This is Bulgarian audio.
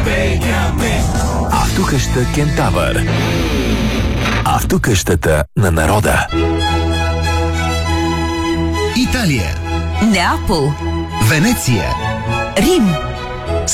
Автокъща Кентавър. Автокъщата на народа. Италия, Неапол, Венеция, Рим,